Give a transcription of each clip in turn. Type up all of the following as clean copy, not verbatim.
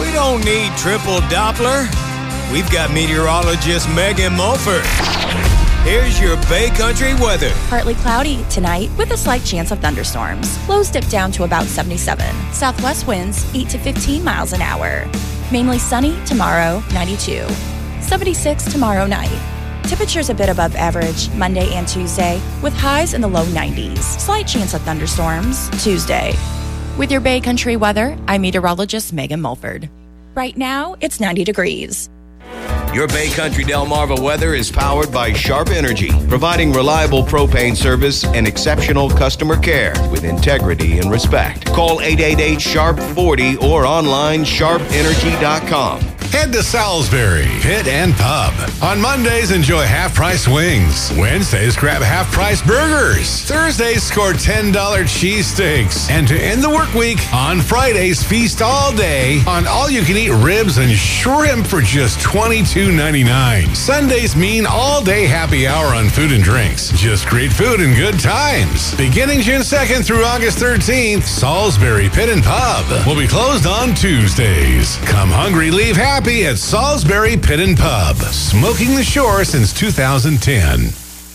We don't need triple Doppler. We've got meteorologist Megan Mulford. Here's your Bay Country weather. Partly cloudy tonight with a slight chance of thunderstorms. Lows dip down to about 77. Southwest winds 8 to 15 miles an hour. Mainly sunny tomorrow, 92. 76 tomorrow night. Temperatures a bit above average Monday and Tuesday with highs in the low 90s. Slight chance of thunderstorms Tuesday. With your Bay Country weather, I'm meteorologist Megan Mulford. Right now, it's 90 degrees. Your Bay Country Delmarva weather is powered by Sharp Energy, providing reliable propane service and exceptional customer care with integrity and respect. Call 888-SHARP-40 or online sharpenergy.com. Head to Salisbury Pit and Pub. On Mondays, enjoy half-price wings. Wednesdays, grab half-price burgers. Thursdays, score $10 cheesesteaks. And to end the work week, on Fridays, feast all day on all-you-can-eat ribs and shrimp for just $22.99. Sundays mean all-day happy hour on food and drinks. Just great food and good times. Beginning June 2nd through August 13th, Salisbury Pit and Pub will be closed on Tuesdays. Come hungry, leave happy at Salisbury Pit and Pub. Smoking the shore since 2010.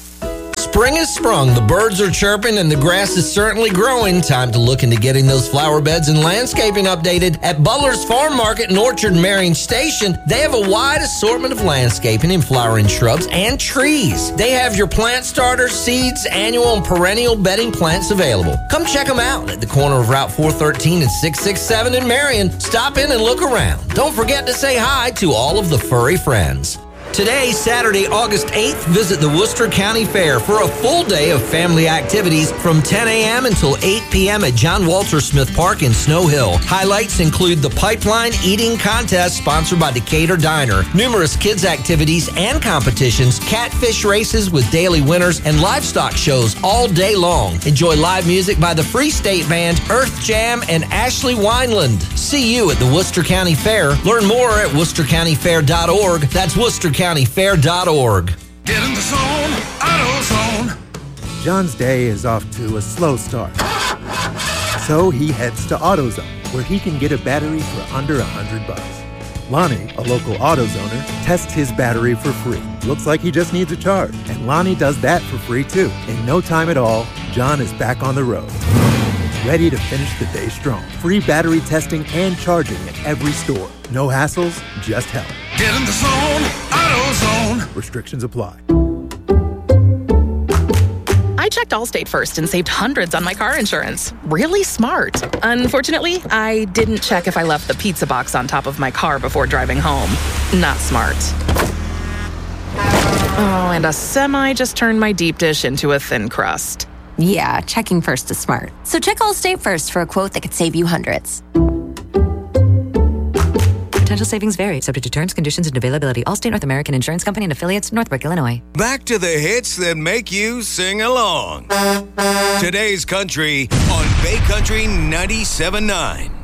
Spring has sprung, the birds are chirping, and the grass is certainly growing. Time to look into getting those flower beds and landscaping updated. At Butler's Farm Market and Orchard Marion Station, they have a wide assortment of landscaping and flowering shrubs and trees. They have your plant starters, seeds, annual and perennial bedding plants available. Come check them out at the corner of Route 413 and 667 in Marion. Stop in and look around. Don't forget to say hi to all of the furry friends. Today, Saturday, August 8th, visit the Worcester County Fair for a full day of family activities from 10 a.m. until 8 p.m. at John Walter Smith Park in Snow Hill. Highlights include the Pipeline Eating Contest sponsored by Decatur Diner, numerous kids activities and competitions, catfish races with daily winners, and livestock shows all day long. Enjoy live music by the Free State Band, Earth Jam, and Ashley Wineland. See you at the Worcester County Fair. Learn more at worcestercountyfair.org. That's worcestercountyfair.org. Get in the zone, AutoZone. John's day is off to a slow start. So he heads to AutoZone, where he can get a battery for under $100. Lonnie, a local AutoZoner, tests his battery for free. Looks like he just needs a charge. And Lonnie does that for free too. In no time at all, John is back on the road. Ready to finish the day strong. Free battery testing and charging at every store. No hassles, just help. Get in the zone, AutoZone. Restrictions apply. I checked Allstate first and saved hundreds on my car insurance. Really smart. Unfortunately, I didn't check if I left the pizza box on top of my car before driving home. Not smart. Oh, and a semi just turned my deep dish into a thin crust. Yeah, checking first is smart. So check Allstate first for a quote that could save you hundreds. Potential savings vary, subject to terms, conditions, and availability. Allstate North American Insurance Company and affiliates, Northbrook, Illinois. Back to the hits that make you sing along. Today's country on Bay Country 97.9.